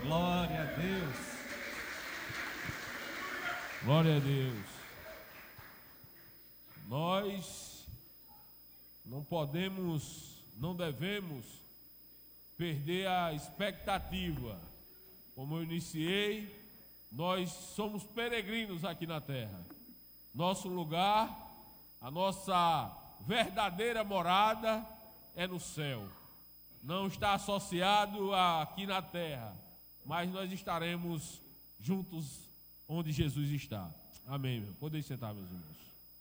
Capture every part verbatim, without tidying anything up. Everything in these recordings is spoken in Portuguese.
Glória a Deus. Glória a Deus. Nós não podemos, não devemos perder a expectativa. Como eu iniciei, nós somos peregrinos aqui na terra. Nosso lugar, a nossa verdadeira morada é no céu. Não está associado a aqui na terra, mas nós estaremos juntos onde Jesus está. Amém, meu. Podem sentar, meus irmãos.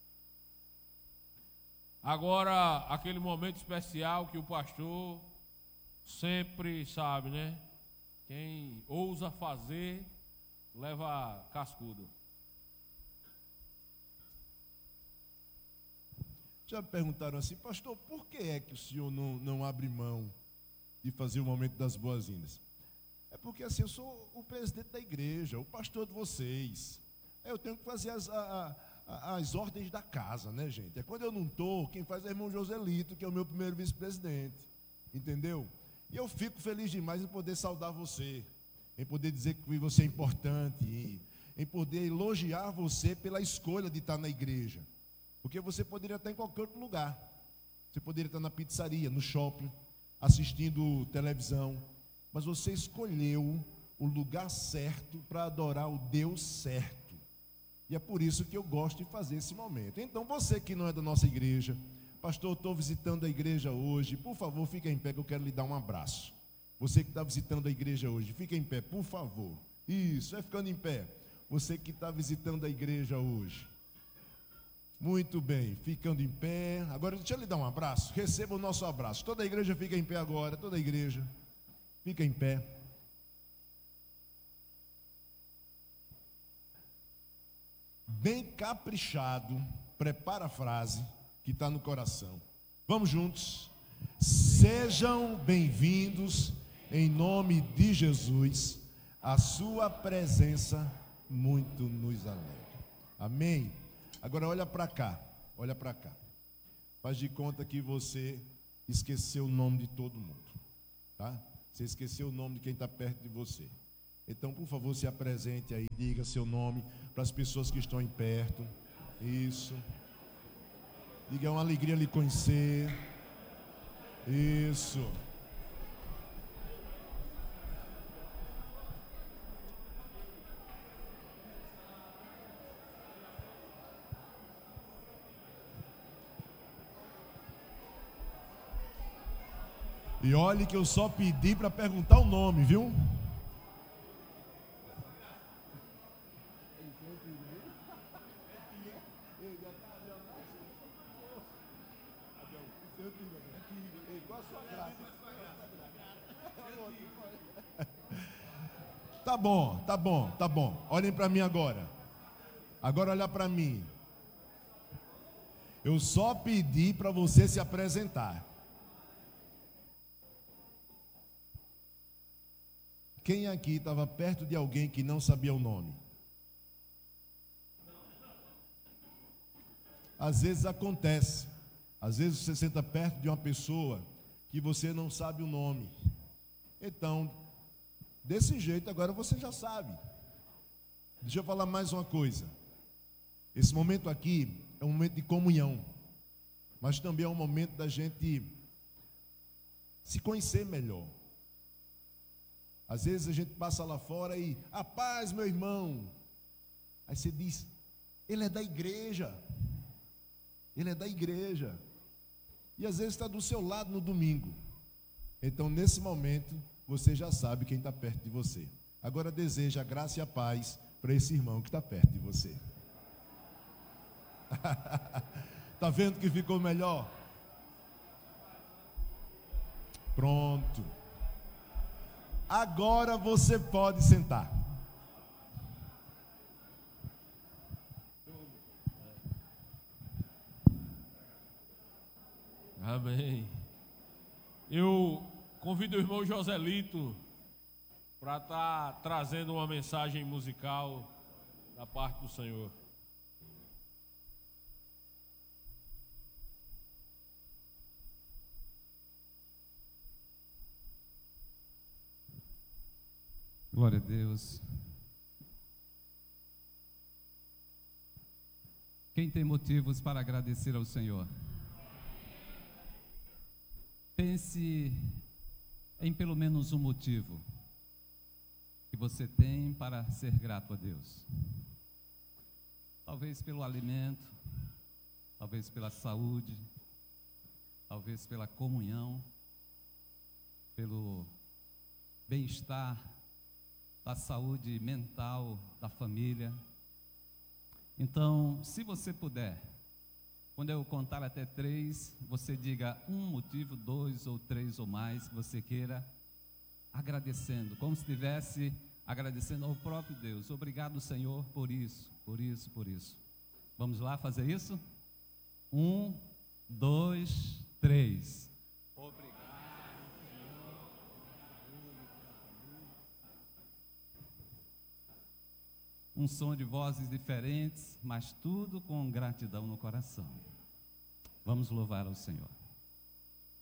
Agora, aquele momento especial que o pastor sempre sabe, né? Quem ousa fazer, leva cascudo. Já me perguntaram assim, pastor, por que é que o senhor não, não abre mão de fazer o momento das boas-vindas? É porque assim, eu sou o presidente da igreja, o pastor de vocês. Eu tenho que fazer as, a, a, as ordens da casa, né, gente? É quando eu não estou, quem faz é o irmão Joselito, que é o meu primeiro vice-presidente. Entendeu? E eu fico feliz demais em poder saudar você, em poder dizer que você é importante, em, em poder elogiar você pela escolha de estar na igreja. Porque você poderia estar em qualquer outro lugar. Você poderia estar na pizzaria, no shopping, assistindo televisão. Mas você escolheu o lugar certo para adorar o Deus certo. E é por isso que eu gosto de fazer esse momento. Então, você que não é da nossa igreja, pastor, estou visitando a igreja hoje, por favor, fica em pé que eu quero lhe dar um abraço. Você que está visitando a igreja hoje, fica em pé, por favor. Isso, é ficando em pé. Você que está visitando a igreja hoje. Muito bem, ficando em pé. Agora deixa eu lhe dar um abraço. Receba o nosso abraço. Toda a igreja fica em pé agora, toda a igreja. Fica em pé. Bem caprichado, prepara a frase que está no coração. Vamos juntos. Sejam bem-vindos em nome de Jesus. A sua presença muito nos alegra. Amém? Agora olha para cá, olha para cá. Faz de conta que você esqueceu o nome de todo mundo, tá? Você esqueceu o nome de quem está perto de você. Então, por favor, se apresente aí, diga seu nome para as pessoas que estão aí perto. Isso. Diga, é uma alegria lhe conhecer. Isso. E olhe que eu só pedi para perguntar o nome, viu? Tá bom, tá bom, tá bom. Olhem para mim agora. Agora olha para mim. Eu só pedi para você se apresentar. Quem aqui estava perto de alguém que não sabia o nome? Às vezes acontece. Às vezes você senta perto de uma pessoa que você não sabe o nome. Então, desse jeito agora você já sabe. Deixa eu falar mais uma coisa. Esse momento aqui é um momento de comunhão. Mas também é um momento da gente se conhecer melhor. Às vezes a gente passa lá fora e, a paz, meu irmão. Aí você diz, ele é da igreja. Ele é da igreja. E às vezes está do seu lado no domingo. Então, nesse momento, você já sabe quem está perto de você. Agora deseja a graça e a paz para esse irmão que está perto de você. Está vendo que ficou melhor? Pronto. Agora você pode sentar. Amém. Eu convido o irmão Joselito para estar trazendo uma mensagem musical da parte do Senhor. Glória a Deus. Quem tem motivos para agradecer ao Senhor? Pense em pelo menos um motivo que você tem para ser grato a Deus. Talvez pelo alimento, talvez pela saúde, talvez pela comunhão, pelo bem-estar, da saúde mental da família. Então, se você puder, quando eu contar até três, você diga um motivo, dois ou três ou mais que você queira, agradecendo, como se estivesse agradecendo ao próprio Deus. Obrigado, Senhor, por isso, por isso, por isso. Vamos lá fazer isso? Um, dois, três. Obrigado. Um som de vozes diferentes, mas tudo com gratidão no coração. Vamos louvar ao Senhor.